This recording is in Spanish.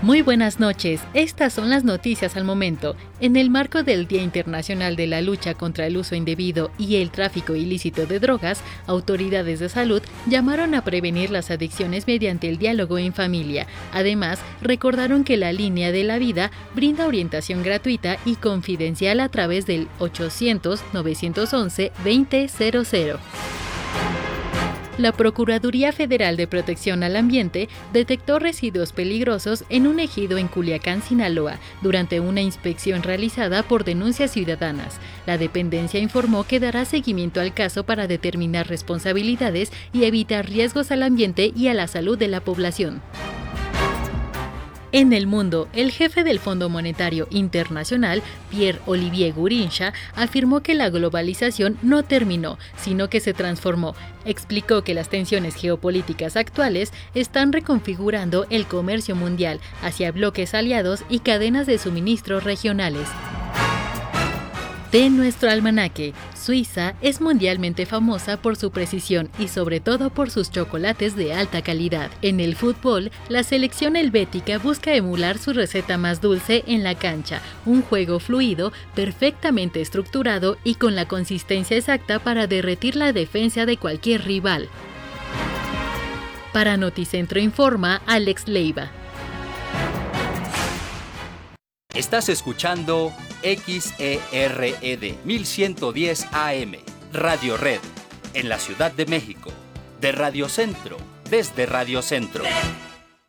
Muy buenas noches, estas son las noticias al momento. En el marco del Día Internacional de la Lucha contra el Uso Indebido y el Tráfico Ilícito de Drogas, autoridades de salud llamaron a prevenir las adicciones mediante el diálogo en familia. Además, recordaron que la Línea de la Vida brinda orientación gratuita y confidencial a través del 800-911-2000. La Procuraduría Federal de Protección al Ambiente detectó residuos peligrosos en un ejido en Culiacán, Sinaloa, durante una inspección realizada por denuncias ciudadanas. La dependencia informó que dará seguimiento al caso para determinar responsabilidades y evitar riesgos al ambiente y a la salud de la población. En el mundo, el jefe del Fondo Monetario Internacional, Pierre-Olivier Gourinchas, afirmó que la globalización no terminó, sino que se transformó. Explicó que las tensiones geopolíticas actuales están reconfigurando el comercio mundial hacia bloques aliados y cadenas de suministro regionales. De nuestro almanaque, Suiza es mundialmente famosa por su precisión y sobre todo por sus chocolates de alta calidad. En el fútbol, la selección helvética busca emular su receta más dulce en la cancha, un juego fluido, perfectamente estructurado y con la consistencia exacta para derretir la defensa de cualquier rival. Para Noticentro informa Alex Leiva. Estás escuchando XERED 1110 AM, Radio Red, en la Ciudad de México, de Radio Centro, desde Radio Centro.